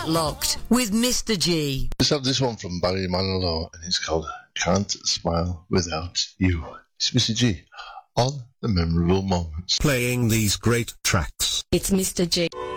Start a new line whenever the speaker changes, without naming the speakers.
Locked with Mr. G.
Let's have this one from Barry Manilow, and it's called Can't Smile Without You. It's Mr. G on the memorable moments.
Playing these great tracks.
It's Mr. G.